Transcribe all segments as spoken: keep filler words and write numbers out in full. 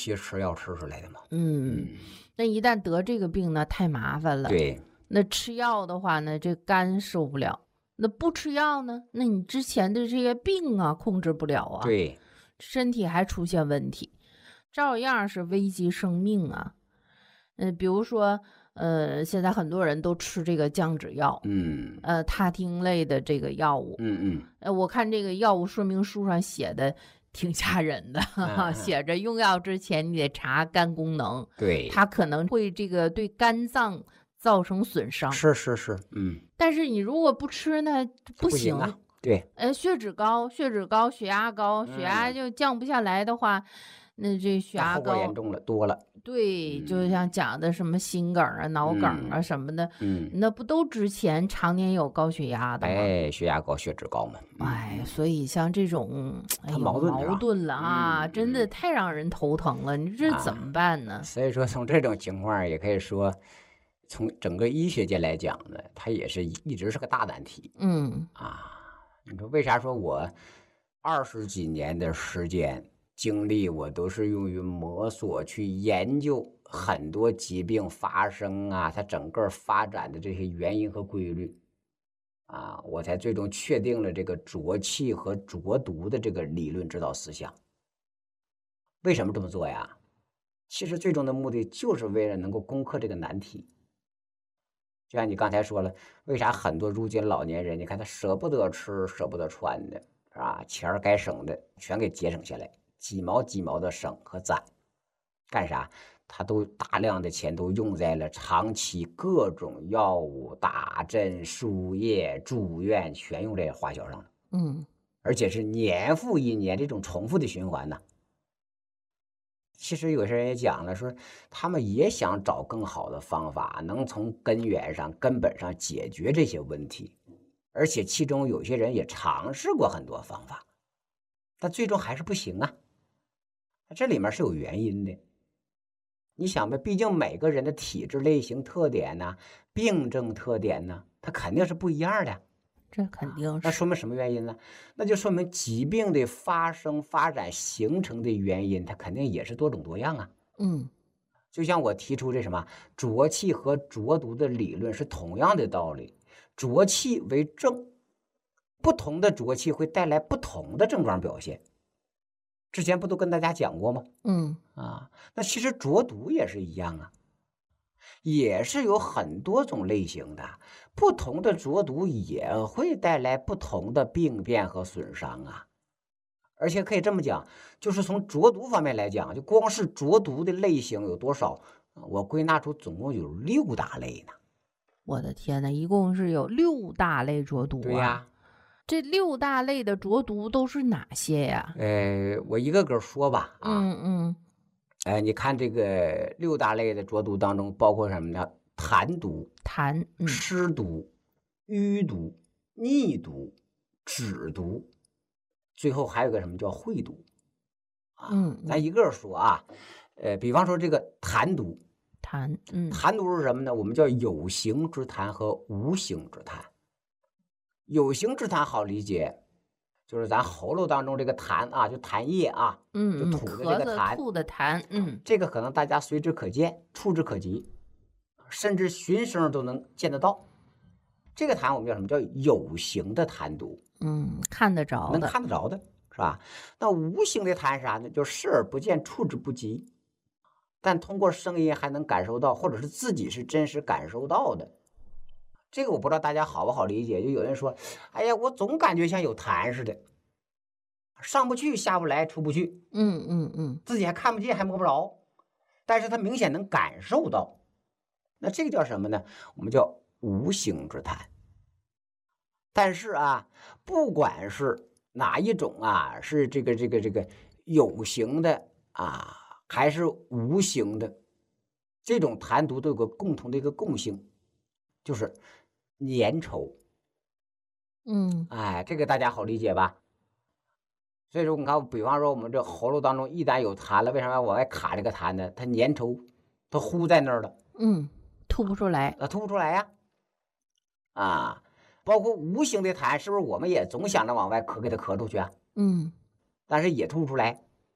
期吃药吃出来的嘛。 嗯，那一旦得这个病呢，太麻烦了。 对， 那吃药的话呢，这肝受不了；那不吃药呢，那你之前的这些病啊，控制不了啊。 对， 身体还出现问题，照样是危及生命啊。嗯、呃，比如说，呃，现在很多人都吃这个降脂药， 嗯， 呃，他汀类的这个药物， 嗯嗯， 呃，我看这个药物说明书上写的挺吓人的， 嗯、 写着用药之前你得查肝功能， 对， 它可能会这个对肝脏造成损伤。 是是是，嗯， 但是你如果不吃呢，不行。 不行啊，对， 呃，血脂高，血脂高，血压高，血压就降不下来的话，那这血压后果严高， 重了，多了。 对，就像讲的什么心梗啊、脑梗啊什么的， 嗯， 那不都之前常年有高血压的吗？ 哎，血压高、血脂高嘛。 哎，所以像这种，哎呦， 矛盾是吧矛盾了啊， 嗯真的太让人头疼了。你这怎么办呢？ 所以说，从这种情况也可以说，从整个医学界来讲呢，它也是一直是个大难题嗯啊。你说为啥说我二十几年的时间经历，我都是用于摸索去研究很多疾病发生啊，它整个发展的这些原因和规律啊，我才最终确定了这个浊气和浊毒的这个理论指导思想。为什么这么做呀？其实最终的目的就是为了能够攻克这个难题。就像你刚才说了，为啥很多如今老年人，你看他舍不得吃、舍不得穿的，是吧？钱儿该省的全给节省下来，几毛几毛的省和攒，干啥？他都大量的钱都用在了长期各种药物、打针、输液、住院，全用在花销上了。 嗯， 而且是年复一年这种重复的循环呢。其实有些人也讲了，说他们也想找更好的方法，能从根源上、根本上解决这些问题。而且其中有些人也尝试过很多方法，但最终还是不行啊。这里面是有原因的。你想吧，毕竟每个人的体质类型特点呢、病症特点呢，它肯定是不一样的。 这肯定是。 那说明什么原因呢？那就说明疾病的发生、发展、形成的原因，它肯定也是多种多样啊。 嗯， 就像我提出这什么浊气和浊毒的理论是同样的道理。浊气为正，不同的浊气会带来不同的症状表现。之前不都跟大家讲过吗？ 嗯啊，那其实浊毒也是一样啊，也是有很多种类型的，不同的浊毒也会带来不同的病变和损伤啊。而且可以这么讲，就是从浊毒方面来讲，就光是浊毒的类型有多少，我归纳出总共有六大类呢。 我的天呐，一共是有六大类浊毒啊！ 对呀， 这六大类的浊毒都是哪些呀？ 呃，我一个个说吧啊， 嗯嗯， 呃，你看这个六大类的浊毒当中包括什么呢？痰毒、 痰，嗯， 湿毒、淤毒、腻毒、脂毒，最后还有个什么叫秽毒啊？ 嗯嗯咱一个说啊，呃，比方说这个痰毒， 痰，嗯， 痰毒是什么呢？我们叫有形之痰和无形之痰。有形之痰好理解，就是咱喉咙当中这个痰啊，就痰液啊， 嗯嗯， 就吐的这咳个痰， 嗽吐的痰，嗯， 这个可能大家随之可见，触之可及，甚至循声都能见得到。这个痰我们叫什么？叫有形的痰毒， 嗯，看得着能的， 看得着的，是吧？那无形的痰是啥呢？就视而不见，触之不及，但通过声音还能感受到，或者是自己是真实感受到的。这个我不知道大家好不好理解。就有人说，哎呀，我总感觉像有痰似的，上不去，下不来，出不去， 嗯嗯嗯， 自己还看不见，还摸不着，但是他明显能感受到。那这个叫什么呢？我们叫无形之痰。但是啊，不管是哪一种啊，是这个这个这个有形的啊，还是无形的，这种痰毒都有个共同的一个共性，就是粘稠。 嗯， 哎，这个大家好理解吧？所以说，你看，比方说我们这喉咙当中一旦有痰了，为什么要往外卡这个痰呢？它粘稠，它糊在那儿了， 嗯，吐不出来， 它吐不出来呀。啊，包括无形的痰，是不是我们也总想着往外咳，给它咳出去啊？ 嗯， 但是也吐不出来。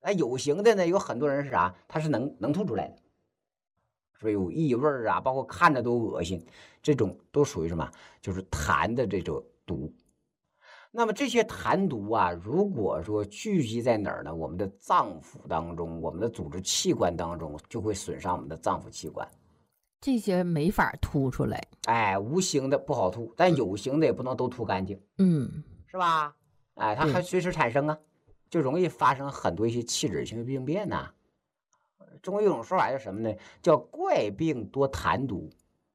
哎，有形的呢，有很多人是啥，他是能能吐出来的，说有异味啊，包括看着都恶心，这种都属于什么？就是痰的这种毒。那么这些痰毒啊，如果说聚集在哪儿呢？我们的脏腑当中，我们的组织器官当中，就会损伤我们的脏腑器官。 这些没法吐出来。 哎，无形的不好吐，但有形的也不能都吐干净， 嗯， 是吧？哎，它还随时产生啊，就容易发生很多一些器质性的病变呐、啊。中国有种说法叫什么呢？叫怪病多痰毒。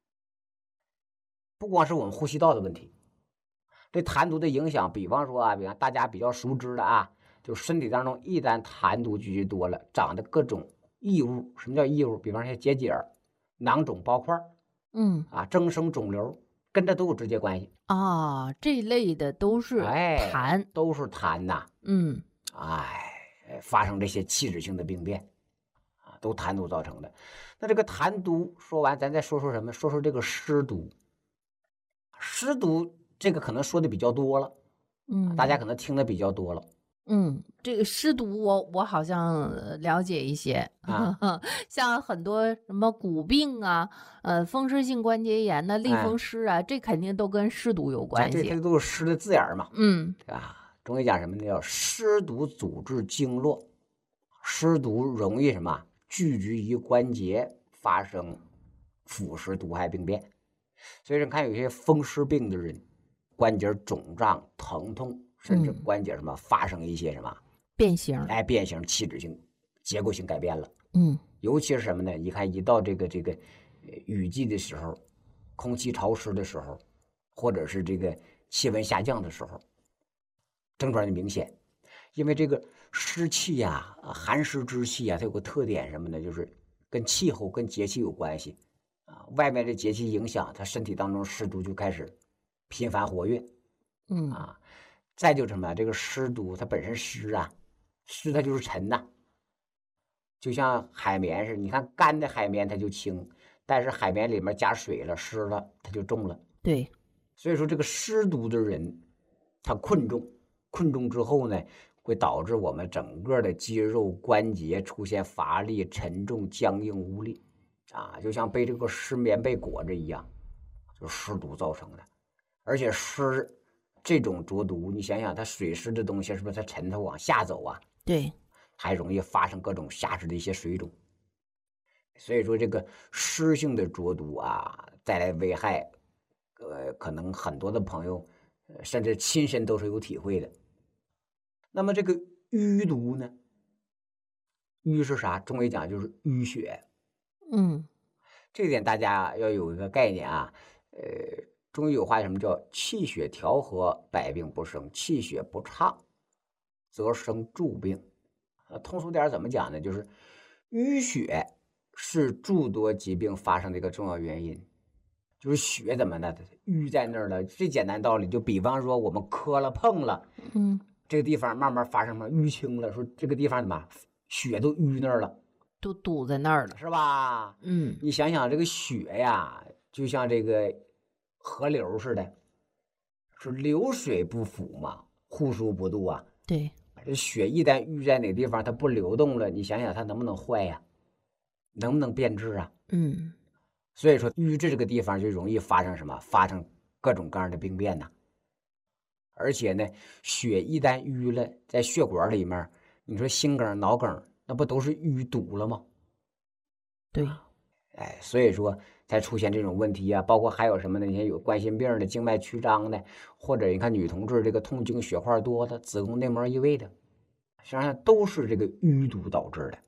不光是我们呼吸道的问题，对痰毒的影响，比方说啊，比方大家比较熟知的啊，就身体当中一旦痰毒聚集多了，长的各种异物。什么叫异物？比方说结节、囊肿、包块， 嗯啊，增生肿瘤，跟这都有直接关系。 啊，这类的都是哎， 痰， 都是痰呐。 嗯， 哎，发生这些器质性的病变啊，都痰毒造成的。那这个痰毒说完，咱再说说什么？说说这个湿毒。湿毒这个可能说的比较多了， 嗯， 大家可能听的比较多了。 嗯，这个湿毒我我好像呃了解一些， 啊像很多什么骨病啊，呃，风湿性关节炎呐、类哎风湿啊，这肯定都跟湿毒有哎， 关系。 这这都是湿的字眼儿嘛， 嗯对吧？中医讲什么呢？叫湿毒阻滞经络，湿毒容易什么聚集于关节，发生腐蚀毒害病变。所以你看有些风湿病的人，关节肿胀、疼痛，甚至嗯关节什么发生一些什么变形。 哎变形、器质性、结构性改变了。 嗯尤其是什么呢？你看一到这个这个呃雨季的时候，空气潮湿的时候，或者是这个气温下降的时候，症状就明显。因为这个湿气呀、啊，寒湿之气呀、啊，它有个特点什么呢？就是跟气候、跟节气有关系啊。外面的节气影响，它身体当中湿毒就开始频繁活跃嗯啊。再就什么，这个湿毒它本身湿啊，湿它就是沉呐、啊。就像海绵似的，你看干的海绵它就轻，但是海绵里面加水了，湿了它就重了。 对， 所以说这个湿毒的人，他困重，困重之后呢，会导致我们整个的肌肉关节出现乏力、沉重、僵硬无力，啊，就像被这个湿棉被裹着一样，就是湿毒造成的。而且湿这种浊毒，你想想，它水湿的东西是不是它沉它往下走啊？ 对， 还容易发生各种下肢的一些水肿。所以说这个湿性的浊毒啊，带来危害，呃，可能很多的朋友，呃，甚至亲身都是有体会的。那么这个淤毒呢？淤是啥？中医讲就是淤血。 嗯这点大家要有一个概念啊。呃，中医有话什么叫气血调和，百病不生；气血不畅，则生诸病。呃，通俗点怎么讲呢？就是淤血是诸多疾病发生的一个重要原因。就是血怎么的淤在那儿了？最简单道理，就比方说我们磕了碰了， 嗯， 这个地方慢慢发生了淤青了，说这个地方怎么血都淤那儿了， 都堵在那儿了。 是吧？ 嗯你想想这个血呀，就像这个河流似的，是流水不腐嘛，户枢不度啊。 对， 这血一旦淤在哪个地方，它不流动了，你想想它能不能坏呀？能不能变质啊？ 嗯所以说淤滞这个地方就容易发生什么？发生各种各样的病变呐。而且呢，血一旦淤了，在血管里面，你说心梗、脑梗，那不都是淤堵了吗？ 对， 哎，所以说才出现这种问题啊。包括还有什么呢？你看有冠心病的、静脉曲张的，或者你看女同志这个痛经血块多的、子宫内膜异位的，实际上都是这个淤堵导致的。